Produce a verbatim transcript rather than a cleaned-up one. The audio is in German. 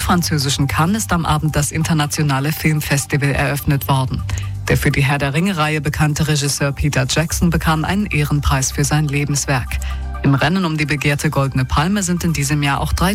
französischen Cannes ist am Abend das internationale Filmfestival eröffnet worden. Der für die Herr der Ringe-Reihe bekannte Regisseur Peter Jackson bekam einen Ehrenpreis für sein Lebenswerk. Im Rennen um die begehrte Goldene Palme sind in diesem Jahr auch drei